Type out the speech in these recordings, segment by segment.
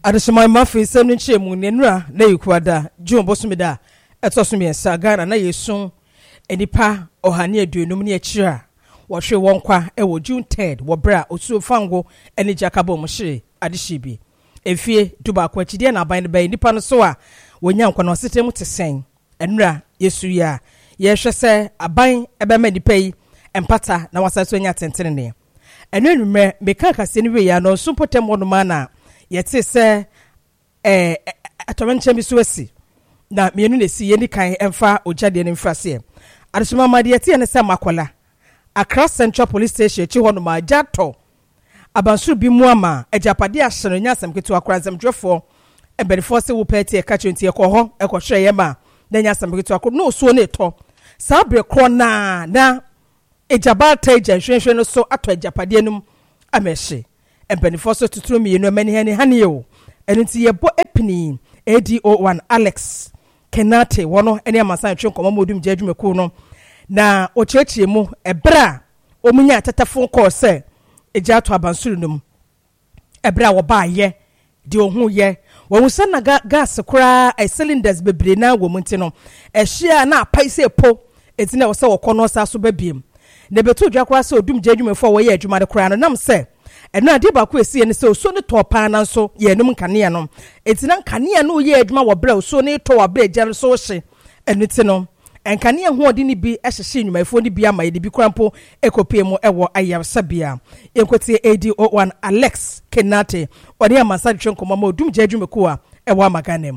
Adesima mafi sem ni chemu nenura na yikwada June bosumida etosumi Sagana na yesun enipa ohane aduonum ne akira wohwe wonkwa ewo June 3rd wo bra osuo fango eni jakabo mhye adehyibi efie duba kwa chidie na aban ba nipa no so a wonya nkwa no setem tesen enura yesu ya yehwe se aban ebema nipa yi empata na wasaso nya tentenene enunme meka kase ni we ya no sumpotem wonuma na yete se atorenche bisuasi na mienu ne si yeni kan emfa ojade ne mfrase adesoma made yete ne se makola Accra Central Police Station chi hono ma jato abansuru bi mu ama ejapade ahyeno nyasem ketu akranzem dwefo ebenefo se wo pete e ka twenti ekoho ekohwe ye ma na nyasem ketu akro no so ne to sabre kro na ejabata ejanhwehwe no so ato ejapade num amehye ebenefo so tuturu mi no mani hane yo enunti ye bo epini ADO1 Alex Kenate wono ene amasan twen komo modum jadwumeku no na ochechie mu ebra omunya tatafon call se ejato abansuru num ebra wo ba ye di ohun ye wo san na gas kura cylinders bebre na wo munti no ehia na apaise po etina wo se wo kono sa so babiem na betu dwakura se odum jadwumefo wo ye adwuma de kura no nam se eno ade ba ko esi ne se oso ne to pa na so ye num kanea no etina kanea no ye adwuma wo bra oso ne to wa bra ejare so hye eniti no enkane ho odi ni bi ehyehye nwumayefo ni bi ama ye bi krampo ekopie mu ewo ayabsabia enkotie ADO1 Alex Kenate odi amasa twen komama odum jadwumeku a ewo amaganem.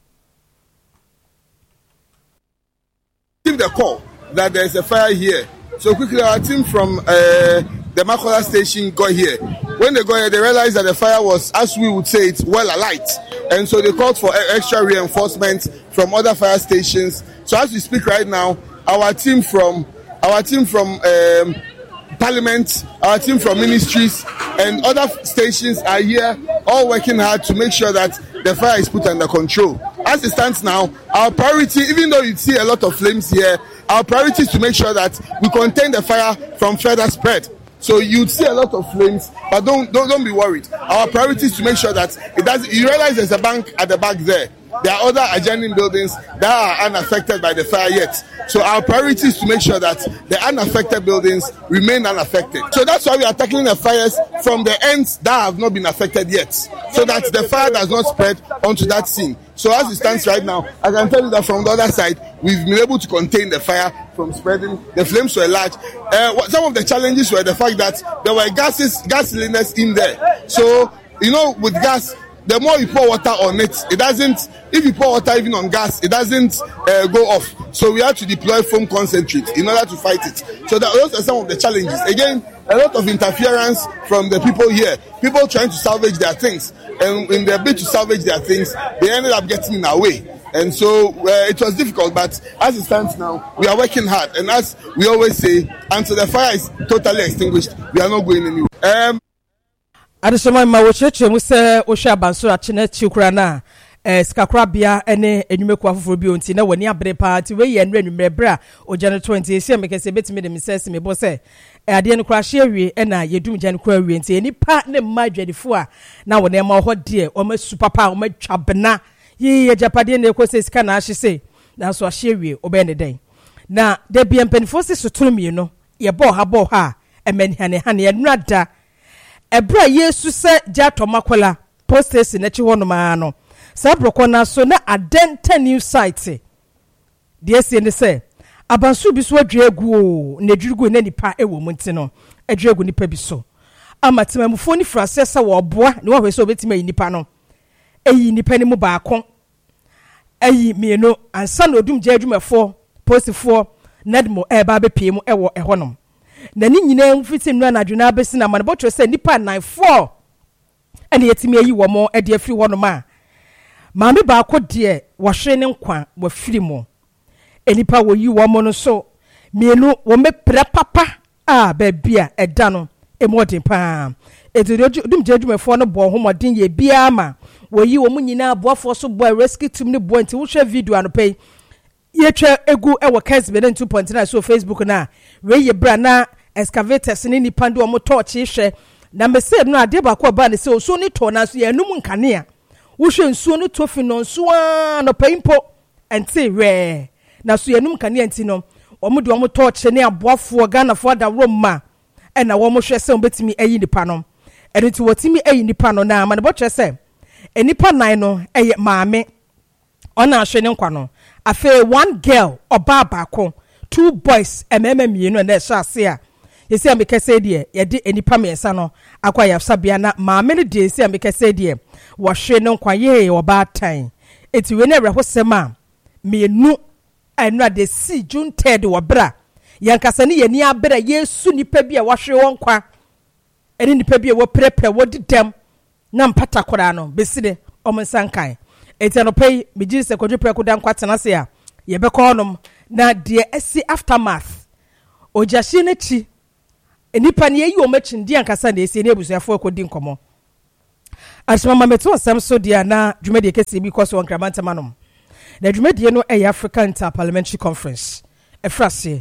Give the call that there is a fire here, so quickly our team from the Makola station got here. When they got here, they realized that the fire was, as we would say, it's well alight, and so they called for extra reinforcement from other fire stations. So as we speak right now, our team from Parliament, our team from ministries, and other stations are here, all working hard to make sure that the fire is put under control. As it stands now, our priority, even though you see a lot of flames here, our priority is to make sure that we contain the fire from further spread. So you'd see a lot of flames, but don't be worried. Our priority is to make sure that it doesn't. You realize there's a bank at the back there. There are other adjoining buildings that are unaffected by the fire yet. So our priority is to make sure that the unaffected buildings remain unaffected. So that's why we are tackling the fires from the ends that have not been affected yet, so that the fire does not spread onto that scene. So as it stands right now, I can tell you that from the other side, we've been able to contain the fire from spreading. The flames were large. Some of the challenges were the fact that there were gas cylinders in there. So, with gas, the more you pour water on it, it doesn't, if you pour water even on gas, it doesn't go off. So we have to deploy foam concentrate in order to fight it. So those are some of the challenges. Again, a lot of interference from the people here. People trying to salvage their things. And in their bid to salvage their things, they ended up getting in our way. And so it was difficult, but as it stands now, we are working hard. And as we always say, until the fire is totally extinguished, we are not going anywhere. Adesoma ma wo cheche mu se wo hwa abanso achene chikura na skakura bia ene enwumeku afoforo bi onti na wani abre pa ti we ye enre enwumere bra o January 20 esi mekese betimi de misese me bo se ade no kura hye awie na yedum January kura awie nti enipa ne mmadwadifo a na wona ma ho de o ma supapa o ma twabena ye japade na ekose sika na ahye se na so hye awie o be ne den na de bia mpanifo se sotoromie no ye bo ha emani hane enrada ebra yesu se jato makola posters na chi hono ma no sabroko na so na adenta new site de ese ne se abansu bi so adwegu o na adwurugu na nipa ewo munti no adwurugu nipa bi so amatima mufo ni frase se wo boa ne wo hwese obetima yi nipa no eyi nipa ni mu baako eyi mieno ansa na odum jadwumafo postfo nadmo ba be pie mu ewo ehonom na ni nyina mfiti nwa na adwuna abesi na manebotro se nipa 94 ene yetimi ayi wo mo ade afiri wono ma maame ba ko de wo hwe ne nkwa wo firi mo enipa wo yi wo mo no so mienu wo mepra papa ba bia eda no emodin pa edum jadwumafo no bo homodin ye bia ma wo yi wo mu nyina aboafo so boy rescue team ne bo nti wo hwe video anopai yetwa egu ewo Kesbe 2.9 so Facebook na we ye bra na excavators ni nipa de o mo torch hwe na mese no ade ba ko ba ne se o so ni to na so ye num nkanea wohwe nsuo no tofi no nsuo no paimpo ente we na so yenum kane enti no omo de omo torch ne aboafo Ghanafoɔ da Roma na womo hwe sɛ obetimi ayi nipa no eno ti wotimi ayi nipa no na ma ne bɔtwe sɛ enipa nan no eye maame ona ahwe ne nkwa no afa one girl oba baako 2 boys emema mienu na ɛhyɛ ase a yesi amekese de yɛde enipa mensa no akwa yafsabia na maame ne de yesi amekese de wɔhwe ne nkwa ye oba tan eti we na ɛrehosɛm a mienu ɛnura de si June 3rd wɔbra yankasa ne yɛni abra Yesu nipa bi a wɔhwe wɔn kwa ɛne nipa bi a wɔprɛprɛ wɔdidam na mpata kora no beside omonsankan eti no pay megiri se kodwe prɛko dan kwatena se a yɛbɛkɔ honom na de asi aftermath ojahye ne chi enipa ne yi o machin di ankasa na esi ne ebusuafo akodi nkomo asmama meto asam so dia na dwumadi kesi bi koso nkramantama nom na dwumadi no ɛyɛ African Interparliamentary Conference efrase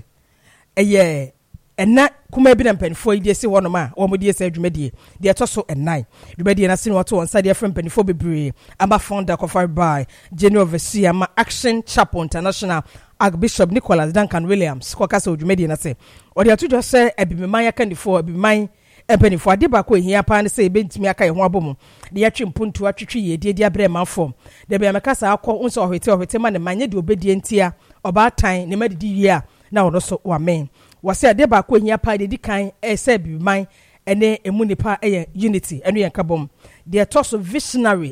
ɛyɛ ɛna kuma bi na mpanifo yi de si hɔ nom a wɔn de esi dwumadi de ɛtɔ so ɛnan dwumadi na se no wɔto wɔn sa de afra mpanifo bebree aba founder kɔfar by General Overseer ma Action Chapel International Archbishop Nicholas Duncan Williams kwakasa dwumadi na se ɔde atodwo sɛ ebimeman yakandifo ebimeman empanifo ade ba ko ehia pa ne sɛ ebentimi aka ho abom de yatwe mpuntu atwetwe ye de abrɛ manfo de be amekasa akɔ unso ohwete ma ne manye de obedie ntia ɔbaatan ne madidi wie a na ɔno so wamen wɔsɛ ade ba ko ehia pa de dikan sɛ ebimeman ene emu nipa unity enu yɛn kabom de ɛtɔ visionary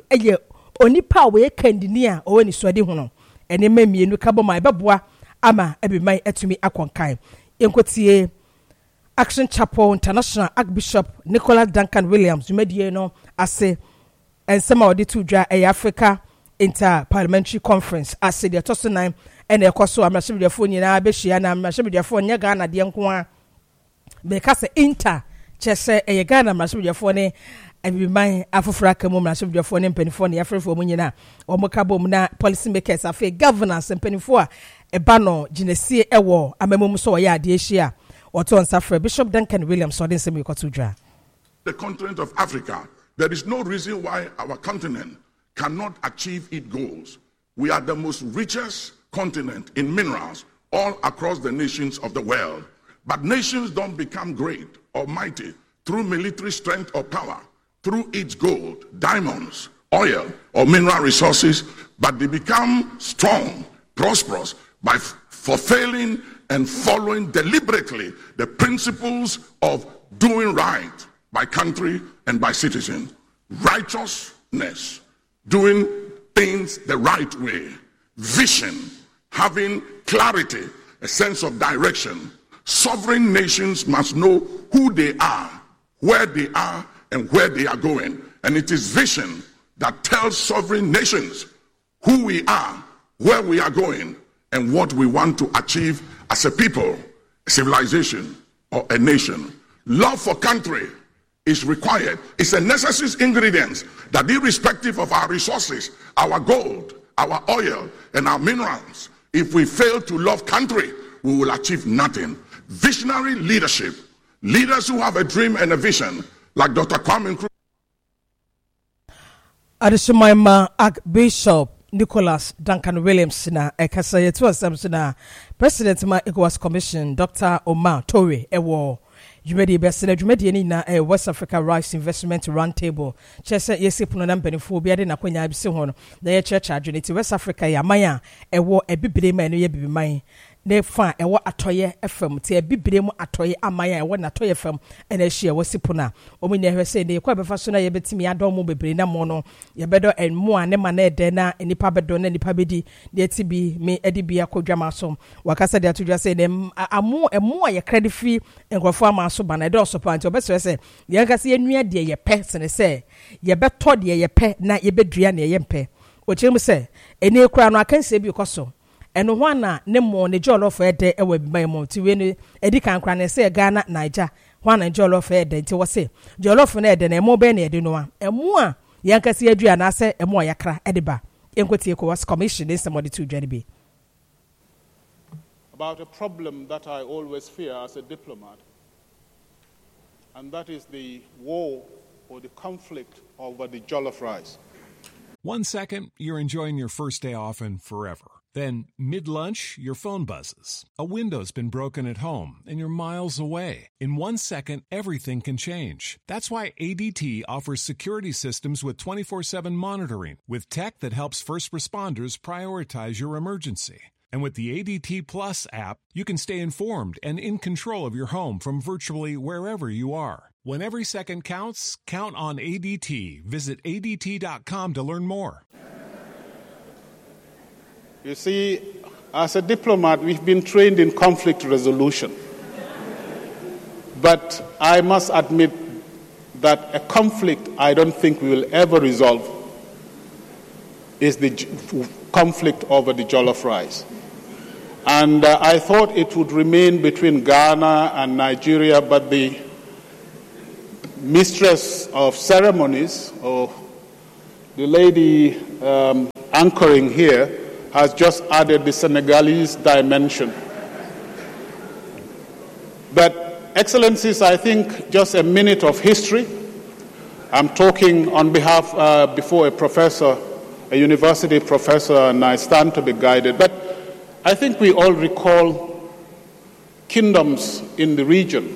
onipa we kandini a ɔwɔ ni suade ho no ene mamienu kabom a ɛbɛboa ama ebimeman atumi akonkan enkotie Action Chapel International Archbishop Nicholas Duncan Williams Jumedie no ase ensema odi to dwa Africa Interparliamentary Conference ase de toso 9 ene ekoso amrashibidefo nyina behia na amrashibidefo nya Ghana de nko a be ka se inter chese Ghana amrashibidefo ne abiman afofra ka mu amrashibidefo ne mpanifo ne yafrefo mu nyina omoka bom na policy makers afi governance mpanifo a eba no ginesie ewo amamum so ya ade ehia Bishop Duncan Williams the continent of Africa, there is no reason why our continent cannot achieve its goals. We are the most richest continent in minerals all across the nations of the world. But nations don't become great or mighty through military strength or power, through its gold, diamonds, oil, or mineral resources, but they become strong, prosperous by fulfilling and following deliberately the principles of doing right by country and by citizen. Righteousness, doing things the right way. Vision, having clarity, a sense of direction. Sovereign nations must know who they are, where they are, and where they are going. And it is vision that tells sovereign nations who we are, where we are going, and what we want to achieve as a people, a civilization, or a nation. Love for country is required. It's a necessary ingredient that irrespective of our resources, our gold, our oil, and our minerals, if we fail to love country, we will achieve nothing. Visionary leadership, leaders who have a dream and a vision, like Dr. Kwame Nkrumah. Adeshomaima Archbishop Nicholas Duncan Williams na ekasa yetu asem na President ma ECOWAS Commission Dr. Omar Tore ewo Jumedi besene jumedi ni na West Africa Rice Investment Roundtable chese yesipuno na mpanifo bi ade na kwanya abise ho no na ye church adwene West Africa ya maya ewo ebibire ma no ye bibiman ne fa ewo atoye FM te ebibire mu atoye amaya ewo na atoye FM ena hia wasipuna omunya hwese ne kwa befa so na ye betimi adom mu bebire na mo no ye bedo enmu ane ma na ede na nipa bedo na nipa bedi de tibi me edibi akodwama so wakasa de atodwa se ne emu a ye credit fee enkrofo ama so bana de osopanti obesere se ye nkase ye nua de ye pe sene se ye beto de ye pe na ye bedua na ye mpe ochirem se eni ekura no akanse bi koso eno ho na ne mo ne jollof ede ewa biban mo ti we ne edi kan kra ne se Ghana Niger ho na jollof ede nti wo se jollof na ede na mo be na ede no a emo a yankase adua na se emo yakra ede ba enkotie ECOWAS Commission in somebody to join be about a problem that I always fear as a diplomat, and that is the war or the conflict over the jollof rice. 1 second, you're enjoying your first day off and forever. Then, mid-lunch, your phone buzzes. A window's been broken at home, and you're miles away. In 1 second, everything can change. That's why ADT offers security systems with 24/7 monitoring, with tech that helps first responders prioritize your emergency. And with the ADT Plus app, you can stay informed and in control of your home from virtually wherever you are. When every second counts, count on ADT. Visit ADT.com to learn more. You see, as a diplomat, we've been trained in conflict resolution. But I must admit that a conflict I don't think we will ever resolve is the conflict over the jollof rice. And I thought it would remain between Ghana and Nigeria, but the mistress of ceremonies, or the lady anchoring here, has just added the Senegalese dimension. But, Excellencies, I think just a minute of history. I'm talking on behalf, before a professor, a university professor, and I stand to be guided. But I think we all recall kingdoms in the region.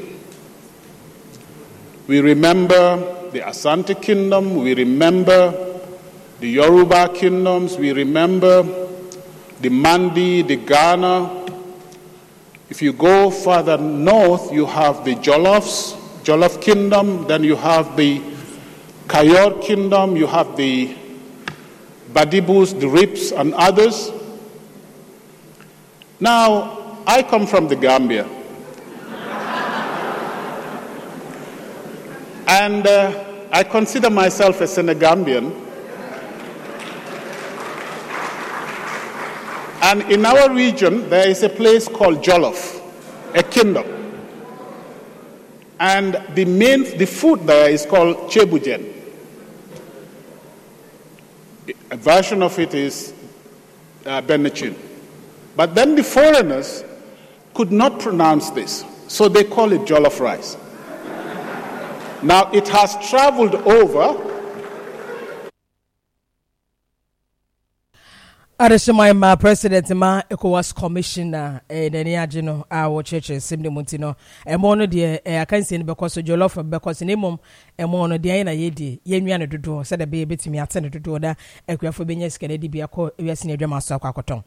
We remember the Asante Kingdom, we remember the Yoruba kingdoms, we remember the Mandi, the Ghana. If you go further north, you have the Jollof Kingdom, then you have the Kayor Kingdom, you have the Badibus, the Rips, and others. Now, I come from the Gambia. And I consider myself a Senegambian. And in our region, there is a place called Jollof, a kingdom. And the food there is called Chebujen. A version of it is Benachin. But then the foreigners could not pronounce this, so they call it jollof rice. Now, it has traveled over. Adeshima President ma ECOWAS Commissioner Neni Agino our church Simni Montino emono de akansi ne bekoso jollof bekoso ne mom emono de na yedi yenwa ne dodo se de be betimi atene dodo da akuafo benya skede de bia ko wiase ne adwama so akwakoton.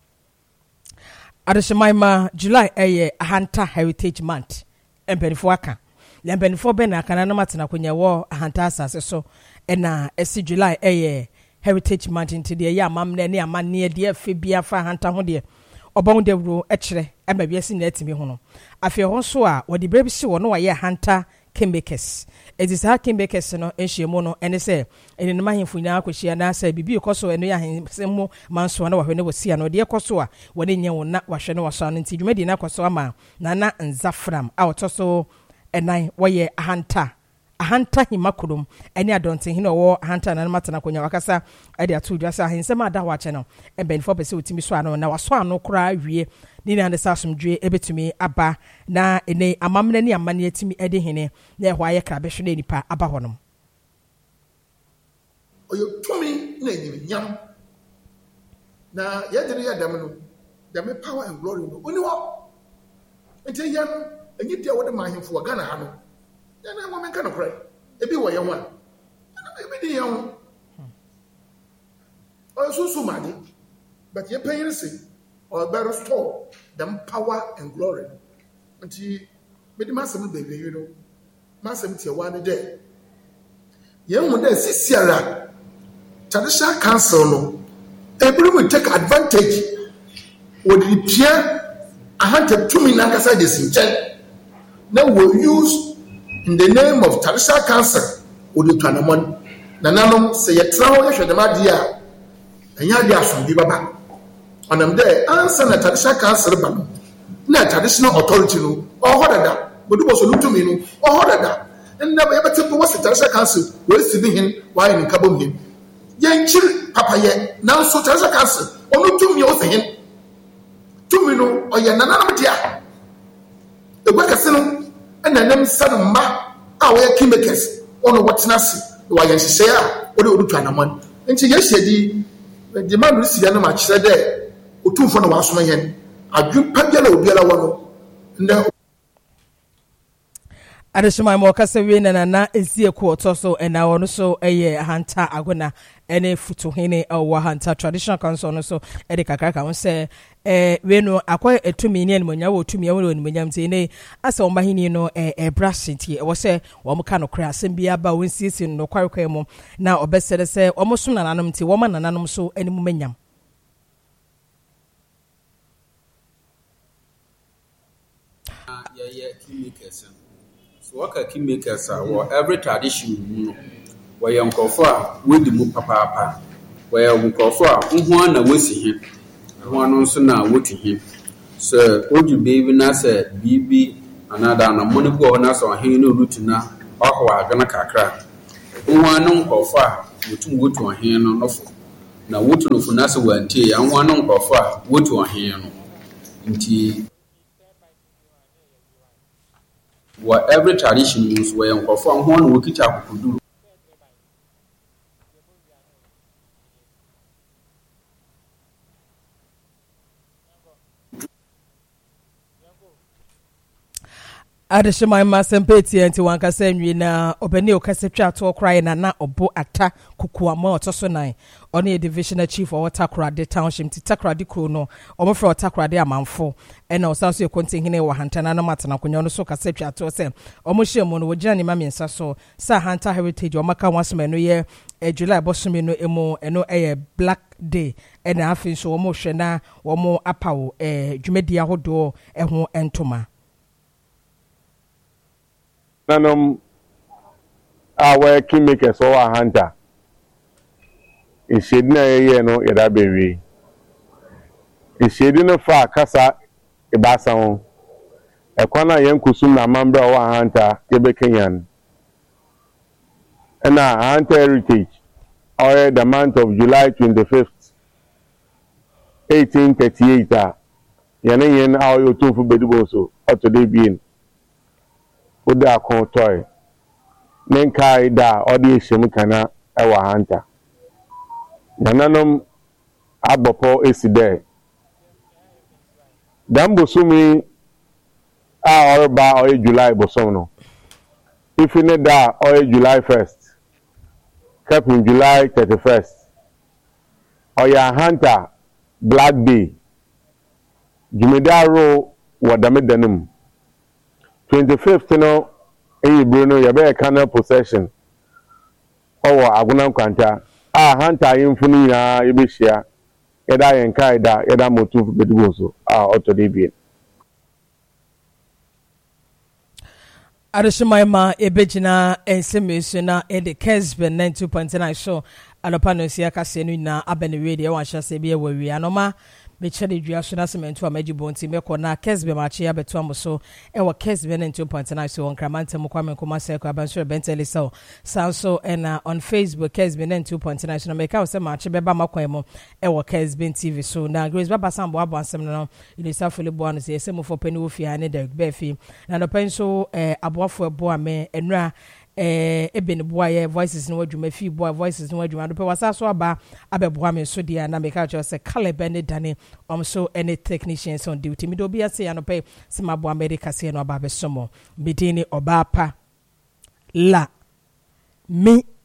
Adeshima July Ahanta Heritage Month empenifo aka lempenifo be na kana no matena konya wo Ahanta asase so na esi July Heritage Month into the Yamam ne amane de afebia fa Ahanta ho de obon de wuro ekere amabiase na atimi ho no afi ho so a wodi brebi si wo no waye Ahanta Kingmakers ezisa Kingmakers no enhyiemu no ene se ene no mahemfu nyina akohia na asa bibi ekoso eno ya hensemo manso na wahwe ne wosia no de ekoso a woni nye wo na wahwe ne woso no nti dwumadi na koso ama na nzafram a otoso enan waye Ahanta himakulum eni adonte hino wo Ahanta na matana konya wakasa ade atudwa sa hensema ada wache no ebenfo pese otimi so ano na waso ano kura wie ni na ndesa asomdwe ebetumi aba na ene amamna ni amane atimi ede hene na ehwa aye krabehwe na nipa aba honom oyo tumi na nyam na yedere yadam no dame power and glory no oni wo enti yan enyi dia wo de mahemfo wa Ghana ha no yana mo men kana krai ebi wo ye ho a ebi di ye ho o susu madi but ye payin say or better restore them power and glory until medi masem bebe you know masem tie wa ne de ye hu de sisiara traditional council no every will take advantage with the peer Ahanta tumi na kasa de sinchen now will use in the name of traditional council with the Twanamon Nanano say a travel ya dia enya dia asumbi baba onam there answer na traditional council ba na traditional authority no o hodada bodu bo so lutumi no o hodada nna ba yebete bo was traditional council we sibi hin why in kabom hin yenchir papaye na so traditional council onu tumi o hin tumi no o ye nananam dia e gwa kase no na nam sanma a we Kingmakers ono watenase wa yenhye a ode Twanamon nti yɛhyɛdi the man who si na ma kyerɛ dɛ otumfo na wasoma yɛn adwempa bia na obiara wɔ no ndɛ adesima mo kasa wi na ezie ko oto so na wono so hanta agona ene futuhene wa hanta traditional council no so de kakraka won se we no akwa etumi ne monya wo tumi wo no monya mti ne asa wo mahini no brashinti wo se wo mo ka no kra asem bia ba won siesi no kwarekwa mu na obesere se wo mo so nananom mti wo ma nananom so ene mu menyam so waka kingmakers or every tradition where young kofa with the mu papa where young kofa one na wesi him one also na woti him so oju baby na say bibi another na money go na so hin no root na ohwa agana kakra one no kofa wotum wotu hin no nofo na wotu nofo na so wantie an one no kofa wotu hin no nti what every tradition means where you perform one work it up to do. Adeshima masempeti enti wankasa nwi na obani okasetwa to cry na obo ata kukuama otoso nan oni divisional chief of Takoradi township ti Takoradi kro no omofra Takoradi amanfo ena osanso ekonti hene wa hantana no matana konyo no so kasetwa to se omohye no wogina ni mamensa so sa hanta heritage omaka wasema no ye July bosome no emo eno black day ena afin so omohwe na omo apawo dwumedi ahodo ho entoma Nanom our kingmakers or a hunter. Is shading a year no yada baby. Is shading a far casa a bason. A corner young kusum a member or a hunter, Quebecian. And a hunter heritage, or the month of July 25th, 1838. Yanayan our YouTube for Beduboso, or today being. Oda kontoy nenkai da odi ehemu kana ewa hanta nananom abopo eside dambo sumi a orba o July bosom no ifine da o July 1st kapin July 31st oya hanta black day jumedaro wadamedanum 25th no Bruno yabe canal possession owo aguna kwanta hunter yimfuni na yebehia yeda yenkai da yeda motu bedugo otodebie Arishima ebejina ensemesu na ede Kesben 92.9 show alopano sia kasenu na abene radio wa hyase bia wawi anoma mechede dua so na sementu amajibo nti meko na Kesben machi ya beto amoso ewa Kesben 92.9 so onkramante mkwame nkoma seko abansure bentele so sanso ena on Facebook Kesben 92.9 so na meka ose machi beba makwemo ewa Kesben TV so na Grace baba sambo abo ansem no ilisa fele no se yesemo for peni wo fia ne Derek Befi na no penso aboafo ebo ame enra eben boy voices no adwuma fi boy voices no adwuma do pe wasa so aba abeboa me so dia na make sure say Caleb ne Dane so any technicians on duty mi do bia say ya no pe se mabo America say no aba be somo bidini obapa la mi